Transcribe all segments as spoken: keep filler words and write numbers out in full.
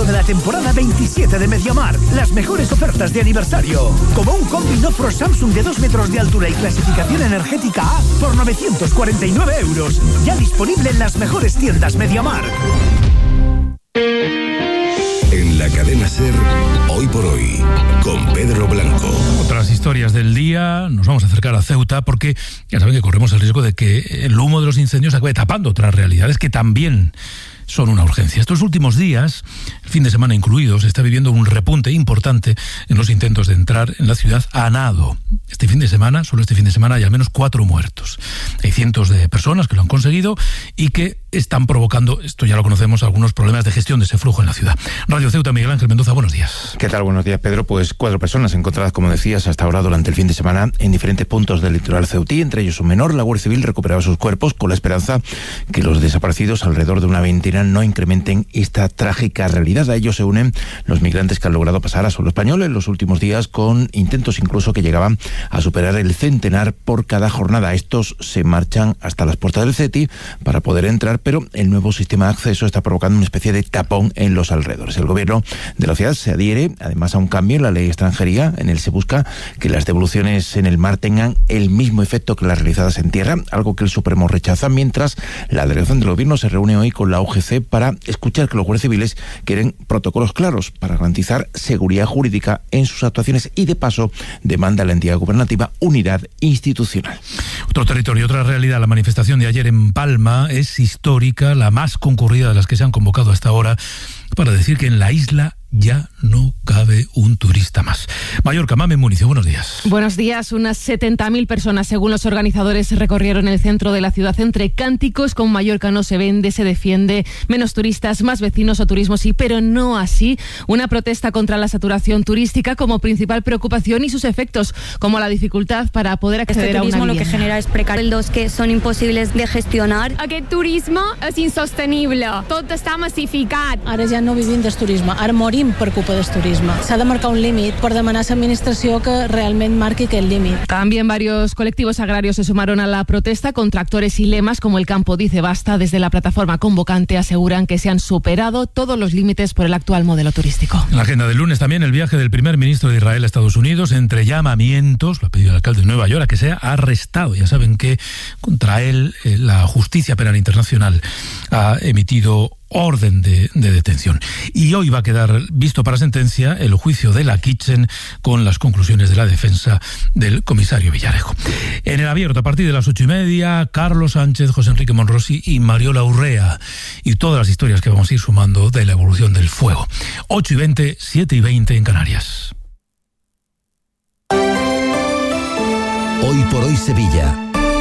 regalo de la temporada veintisiete de MediaMarkt. Las mejores ofertas de aniversario. Como un combi Nofro Samsung de dos metros de altura y clasificación energética A por novecientos cuarenta y nueve euros. Ya disponible en las mejores tiendas MediaMarkt. En la cadena SER, Hoy por Hoy, con Pedro Blanco. Otras historias del día, nos vamos a acercar a Ceuta porque ya saben que corremos el riesgo de que el humo de los incendios acabe tapando otras realidades que también son una urgencia. Estos últimos días, el fin de semana incluido, se está viviendo un repunte importante en los intentos de entrar en la ciudad a nado. Este fin de semana, solo este fin de semana, hay al menos cuatro muertos. Hay cientos de personas que lo han conseguido y que están provocando, esto ya lo conocemos, algunos problemas de gestión de ese flujo en la ciudad. Radio Ceuta, Miguel Ángel Mendoza, buenos días. ¿Qué tal? Buenos días, Pedro. Pues cuatro personas encontradas, como decías, hasta ahora durante el fin de semana en diferentes puntos del litoral ceutí, entre ellos un menor. La Guardia Civil recuperaba sus cuerpos con la esperanza que los desaparecidos, alrededor de una veintena, no incrementen esta trágica realidad. A ellos se unen los migrantes que han logrado pasar a suelo español en los últimos días, con intentos incluso que llegaban a superar el centenar por cada jornada. Estos se marchan hasta las puertas del CETI para poder entrar, pero el nuevo sistema de acceso está provocando una especie de tapón en los alrededores. El gobierno de la ciudad se adhiere además a un cambio en la ley de extranjería. En él se busca que las devoluciones en el mar tengan el mismo efecto que las realizadas en tierra, algo que el Supremo rechaza, mientras la delegación del gobierno se reúne hoy con la U G C para escuchar que los guardias civiles quieren protocolos claros para garantizar seguridad jurídica en sus actuaciones y, de paso, demanda a la entidad gubernativa unidad institucional. Otro territorio, otra realidad. La manifestación de ayer en Palma es histórica, la más concurrida de las que se han convocado hasta ahora, para decir que en la isla ya no cabe un turista más. Mallorca, Mamen Municio, buenos días. Buenos días. Unas setenta mil personas, según los organizadores, recorrieron el centro de la ciudad entre cánticos con Mallorca no se vende, se defiende, menos turistas, más vecinos o turismo sí, pero no así. Una protesta contra la saturación turística como principal preocupación y sus efectos, como la dificultad para poder acceder este a una vivienda. Lo que genera es precarios que son imposibles de gestionar. Aquest turisme és insostenible. Tot està massificat. Ara ja no vivim del turisme, ara morim per culpa del turisme. S'ha de marcar un límit per demanar a l'administració que realment marqui aquest límit. También varios colectivos agrarios se sumaron a la protesta con tractores y lemas como el campo dice basta. Desde la plataforma convocante aseguran que se han superado todos los límites por el actual modelo turístico. En la agenda del lunes también el viaje del primer ministro de Israel a Estados Unidos, entre llamamientos, lo ha pedido el alcalde de Nueva York, a que sea arrestado. Ya saben que contra él eh, la Justicia Penal Internacional ha emitido orden de, de detención. Y hoy va a quedar visto para sentencia el juicio de la Kitchen con las conclusiones de la defensa del comisario Villarejo. En el abierto, a partir de las ocho y media, Carlos Sánchez, José Enrique Monrosi y Mariola Urrea. Y todas las historias que vamos a ir sumando de la evolución del fuego. ocho y veinte, siete y veinte en Canarias. Hoy por Hoy Sevilla.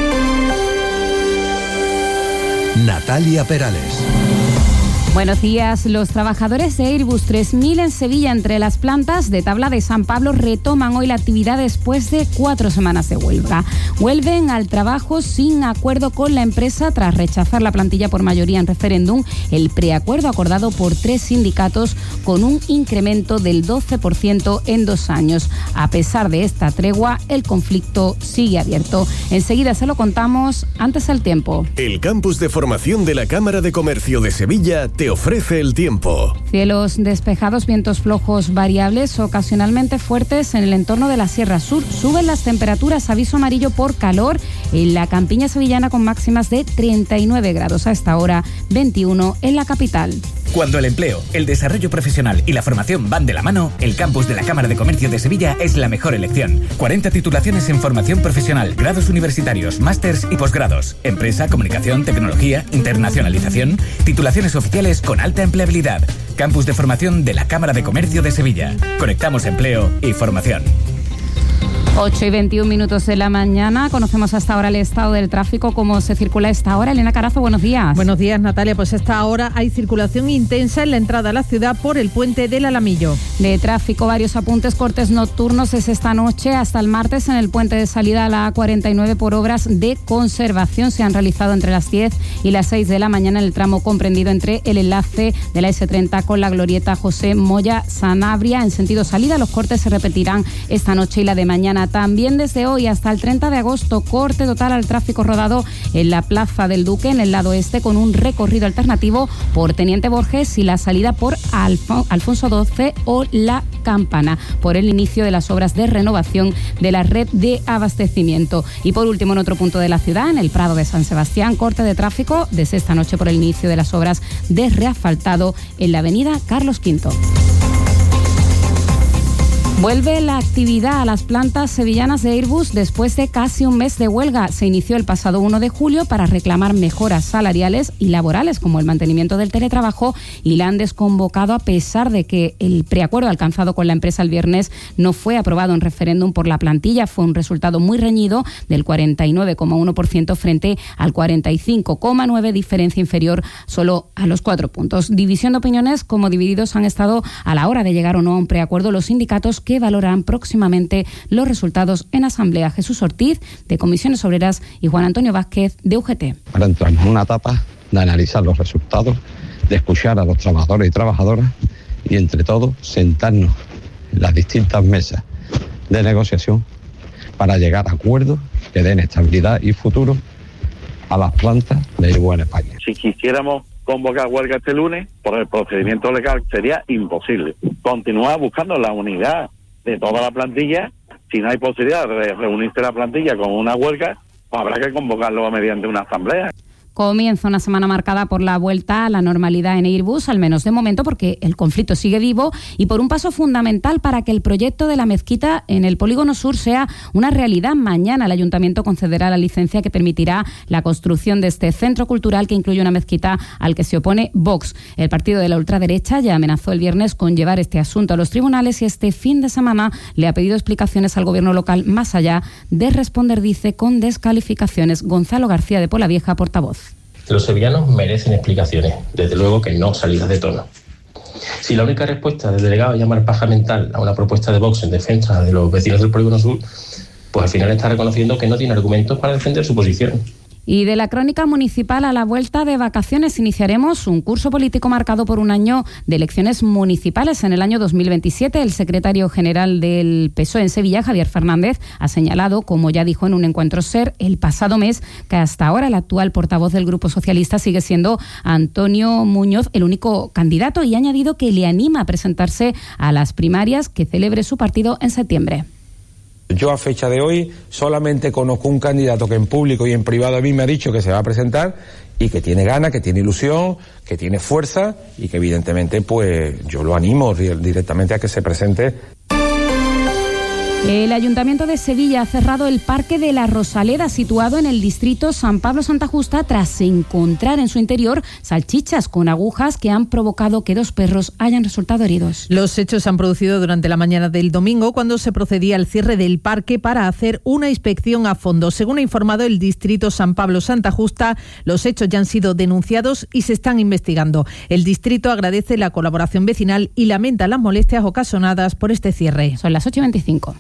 Natalia Perales. Buenos días. Los trabajadores de Airbus tres mil en Sevilla, entre las plantas de Tabla de San Pablo, retoman hoy la actividad después de cuatro semanas de huelga. Vuelven al trabajo sin acuerdo con la empresa tras rechazar la plantilla por mayoría en referéndum, el preacuerdo acordado por tres sindicatos con un incremento del doce por ciento en dos años. A pesar de esta tregua, el conflicto sigue abierto. Enseguida se lo contamos. Antes el tiempo. El campus de formación de la Cámara de Comercio de Sevilla te ofrece el tiempo. Cielos despejados, vientos flojos variables, ocasionalmente fuertes en el entorno de la Sierra Sur. Suben las temperaturas, aviso amarillo por calor en la campiña sevillana con máximas de treinta y nueve grados. A esta hora, veintiuno en la capital. Cuando el empleo, el desarrollo profesional y la formación van de la mano, el campus de la Cámara de Comercio de Sevilla es la mejor elección. cuarenta titulaciones en formación profesional, grados universitarios, másters y posgrados. Empresa, comunicación, tecnología, internacionalización. Titulaciones oficiales con alta empleabilidad. Campus de formación de la Cámara de Comercio de Sevilla. Conectamos empleo y formación. ocho y veintiún minutos de la mañana. Conocemos hasta ahora el estado del tráfico, cómo se circula a esta hora. Elena Carazo, buenos días. Buenos días, Natalia. Pues a esta hora hay circulación intensa en la entrada a la ciudad por el puente del Alamillo. De tráfico, varios apuntes, cortes nocturnos es esta noche hasta el martes en el puente de salida a la A cuarenta y nueve por obras de conservación. Se han realizado entre las diez y las seis de la mañana en el tramo comprendido entre el enlace de la ese treinta con la glorieta José Moya Sanabria. En sentido salida, los cortes se repetirán esta noche y la de mañana mañana. También desde hoy hasta el treinta de agosto, corte total al tráfico rodado en la Plaza del Duque, en el lado este, con un recorrido alternativo por Teniente Borges y la salida por Alfon- Alfonso doce o La Campana, por el inicio de las obras de renovación de la red de abastecimiento. Y por último, en otro punto de la ciudad, en el Prado de San Sebastián, corte de tráfico desde esta noche por el inicio de las obras de reasfaltado en la avenida Carlos quinto. Vuelve la actividad a las plantas sevillanas de Airbus después de casi un mes de huelga. Se inició el pasado uno de julio para reclamar mejoras salariales y laborales, como el mantenimiento del teletrabajo, y la han desconvocado a pesar de que el preacuerdo alcanzado con la empresa el viernes no fue aprobado en referéndum por la plantilla. Fue un resultado muy reñido, del cuarenta y nueve coma uno por ciento frente al cuarenta y cinco coma nueve por ciento, diferencia inferior solo a los cuatro puntos. División de opiniones, como divididos han estado a la hora de llegar o no a un preacuerdo los sindicatos, que valorarán próximamente los resultados en asamblea. Jesús Ortiz, de Comisiones Obreras, y Juan Antonio Vázquez, de U G T. Ahora entramos en una etapa de analizar los resultados, de escuchar a los trabajadores y trabajadoras y, entre todos, sentarnos en las distintas mesas de negociación para llegar a acuerdos que den estabilidad y futuro a las plantas de Airbus en España. Si quisiéramos convocar huelga este lunes, por el procedimiento legal sería imposible. Continuar buscando la unidad de toda la plantilla. Si no hay posibilidad de reunirse la plantilla con una huelga, pues habrá que convocarlo mediante una asamblea. Comienza una semana marcada por la vuelta a la normalidad en Airbus, al menos de momento, porque el conflicto sigue vivo, y por un paso fundamental para que el proyecto de la mezquita en el Polígono Sur sea una realidad. Mañana el Ayuntamiento concederá la licencia que permitirá la construcción de este centro cultural, que incluye una mezquita al que se opone Vox. El partido de la ultraderecha ya amenazó el viernes con llevar este asunto a los tribunales, y este fin de semana le ha pedido explicaciones al gobierno local, más allá de responder, dice, con descalificaciones. Gonzalo García de Polavieja, portavoz. Los sevillanos merecen explicaciones, desde luego que no salidas de tono. Si la única respuesta del delegado es llamar paja mental a una propuesta de Vox en defensa de los vecinos del Polígono Sur, pues al final está reconociendo que no tiene argumentos para defender su posición. Y de la crónica municipal a la vuelta de vacaciones, iniciaremos un curso político marcado por un año de elecciones municipales en el año dos mil veintisiete. El secretario general del P S O E en Sevilla, Javier Fernández, ha señalado, como ya dijo en un encuentro SER el pasado mes, que hasta ahora el actual portavoz del Grupo Socialista sigue siendo Antonio Muñoz el único candidato, y ha añadido que le anima a presentarse a las primarias que celebre su partido en septiembre. Yo a fecha de hoy solamente conozco un candidato que en público y en privado a mí me ha dicho que se va a presentar y que tiene ganas, que tiene ilusión, que tiene fuerza, y que evidentemente pues yo lo animo directamente a que se presente. El Ayuntamiento de Sevilla ha cerrado el Parque de la Rosaleda, situado en el distrito San Pablo-Santa Justa, tras encontrar en su interior salchichas con agujas que han provocado que dos perros hayan resultado heridos. Los hechos se han producido durante la mañana del domingo, cuando se procedía al cierre del parque para hacer una inspección a fondo. Según ha informado el distrito San Pablo-Santa Justa, los hechos ya han sido denunciados y se están investigando. El distrito agradece la colaboración vecinal y lamenta las molestias ocasionadas por este cierre. Son las ocho y veinticinco.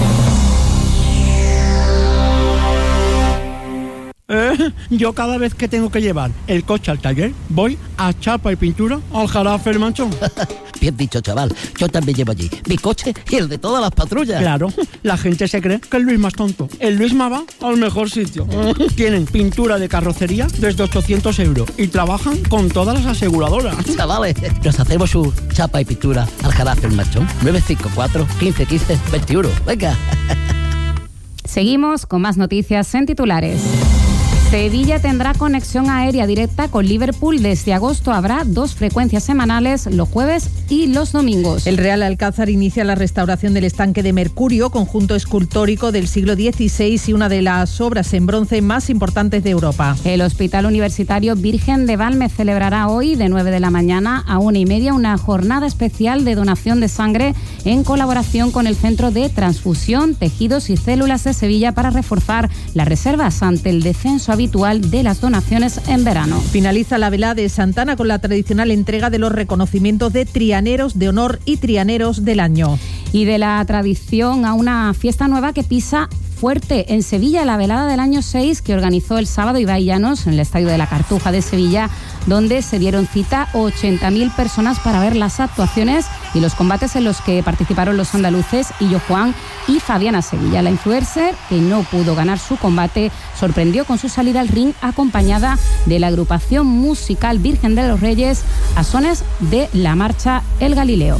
Eh, yo cada vez que tengo que llevar el coche al taller, voy a Chapa y Pintura al Jarafe El Manchón. Bien dicho, chaval. Yo también llevo allí mi coche y el de todas las patrullas. Claro, la gente se cree que el Luisma es tonto. El Luisma va al mejor sitio. Tienen pintura de carrocería desde ochocientos euros y trabajan con todas las aseguradoras. Chavales, nos hacemos su Chapa y Pintura al Jarafe El Manchón. nueve cinco cuatro, quince quince, veintiuno. Venga. Seguimos con más noticias en titulares. Sevilla tendrá conexión aérea directa con Liverpool. Desde agosto habrá dos frecuencias semanales, los jueves y los domingos. El Real Alcázar inicia la restauración del estanque de Mercurio, conjunto escultórico del siglo dieciséis y una de las obras en bronce más importantes de Europa. El Hospital Universitario Virgen de Valme celebrará hoy, de nueve de la mañana a una y media, una jornada especial de donación de sangre en colaboración con el Centro de Transfusión, Tejidos y Células de Sevilla, para reforzar las reservas ante el descenso habitual de las donaciones en verano. Finaliza la velada de Santana con la tradicional entrega de los reconocimientos de Trianeros de Honor y Trianeros del Año. Y de la tradición a una fiesta nueva que pisa fuerte en Sevilla, la velada del año seis que organizó el sábado Ibai Llanos en el Estadio de la Cartuja de Sevilla, donde se dieron cita ochenta mil personas para ver las actuaciones y los combates en los que participaron los andaluces Illo Juan y Fabiana Sevilla. La influencer, que no pudo ganar su combate, sorprendió con su salida al ring acompañada de la agrupación musical Virgen de los Reyes a sones de la marcha El Galileo.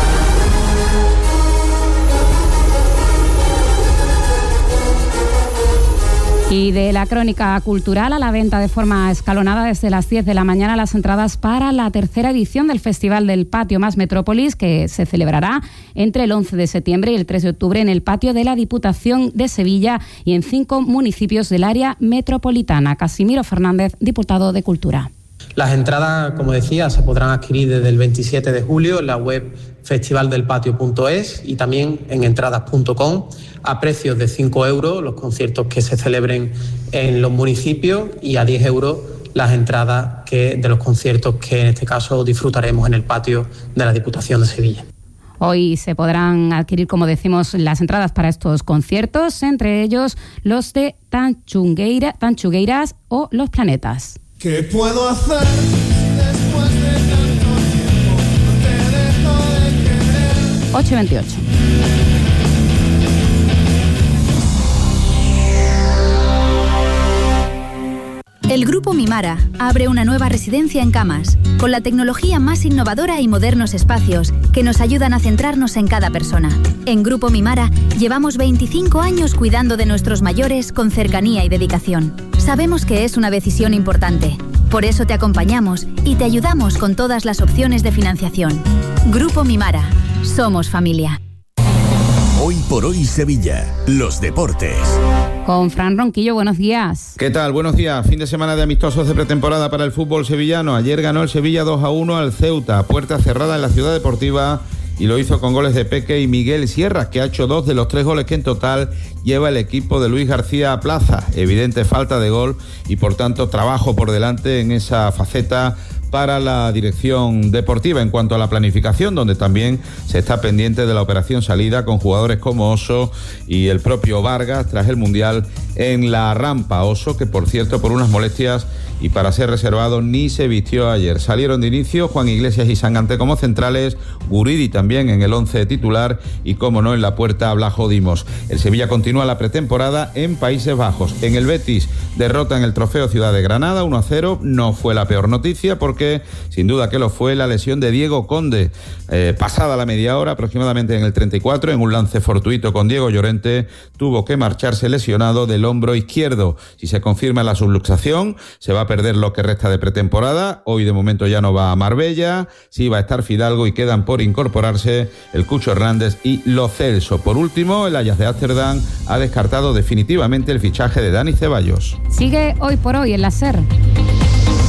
Y de la crónica cultural a la venta de forma escalonada desde las diez de la mañana las entradas para la tercera edición del Festival del Patio Más Metrópolis, que se celebrará entre el once de septiembre y el tres de octubre en el patio de la Diputación de Sevilla y en cinco municipios del área metropolitana. Casimiro Fernández, diputado de Cultura. Las entradas, como decía, se podrán adquirir desde el veintisiete de julio en la web festival del patio punto es y también en entradas punto com a precios de cinco euros los conciertos que se celebren en los municipios y a diez euros las entradas que, de los conciertos que en este caso disfrutaremos en el patio de la Diputación de Sevilla. Hoy se podrán adquirir, como decimos, las entradas para estos conciertos, entre ellos los de Tanchugueira, Tanchugueiras o Los Planetas. ¿Qué puedo hacer después de tanto tiempo? No te dejo de querer. ocho y veintiocho. El Grupo Mimara abre una nueva residencia en Camas, con la tecnología más innovadora y modernos espacios que nos ayudan a centrarnos en cada persona. En Grupo Mimara llevamos veinticinco años cuidando de nuestros mayores con cercanía y dedicación. Sabemos que es una decisión importante, por eso te acompañamos y te ayudamos con todas las opciones de financiación. Grupo Mimara, somos familia. Hoy por hoy Sevilla, los deportes. Con Fran Ronquillo, buenos días. ¿Qué tal? Buenos días. Fin de semana de amistosos de pretemporada para el fútbol sevillano. Ayer ganó el Sevilla dos a uno al Ceuta, puerta cerrada en la Ciudad Deportiva, y lo hizo con goles de Peque y Miguel Sierra, que ha hecho dos de los tres goles que en total lleva el equipo de Luis García Plaza. Evidente falta de gol y por tanto trabajo por delante en esa faceta para la dirección deportiva en cuanto a la planificación, donde también se está pendiente de la operación salida con jugadores como Oso y el propio Vargas tras el Mundial en la rampa. Oso, que por cierto por unas molestias y para ser reservado ni se vistió ayer. Salieron de inicio Juan Iglesias y Sangante como centrales, Guridi también en el once titular y como no en la puerta Blajo Dimos. El Sevilla continúa la pretemporada en Países Bajos. En el Betis derrota en el Trofeo Ciudad de Granada uno a cero, no fue la peor noticia porque sin duda que lo fue la lesión de Diego Conde, eh, pasada la media hora aproximadamente en el treinta y cuatro, en un lance fortuito con Diego Llorente, tuvo que marcharse lesionado del hombro izquierdo. Si se confirma la subluxación, se va a perder lo que resta de pretemporada. Hoy de momento ya no va a Marbella, sí va a estar Fidalgo y quedan por incorporarse el Cucho Hernández y Lo Celso. Por último, el Ajax de Ámsterdam ha descartado definitivamente el fichaje de Dani Ceballos. Sigue Hoy por Hoy en la SER.